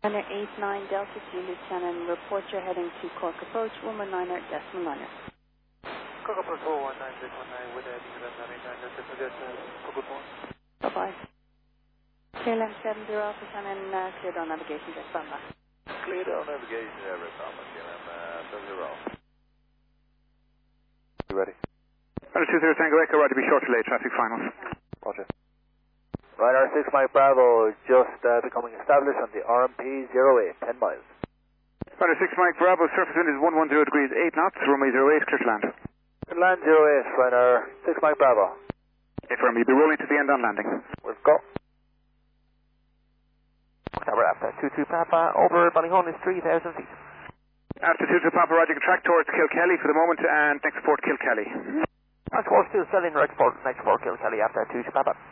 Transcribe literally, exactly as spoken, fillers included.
Runner eight nine Delta Zulu Shannon, report you're heading to Cork Approach, one one nine decimal nine. Cork Approach one one nine decimal nine with a nine eight nine decimal nine. Good morning. Bye-bye. K L M seven zero Alpha Shannon, uh, cleared on navigation, just stand by. Cleared on navigation, every Thomas, K L M seven zero. You ready? Runner two zero Tango Echo, right to be short delay, traffic finals. Roger. Radar six Mike Bravo just uh, becoming established on the R M P zero eight, ten miles. Runner six Mike Bravo, surface wind is one one zero degrees, eight knots, runway zero eight, clear to land. Clear to land zero eight, Runner six Mike Bravo. Affirm, you'll be rolling to the end on landing. We'll go. Tower after two two Papa, over Ballyhone is three thousand feet. After two two Papa, Roger, track towards Kilkelly for the moment, and next port Kilkelly. Next port still selling, next port, next port Kilkelly after two two Papa.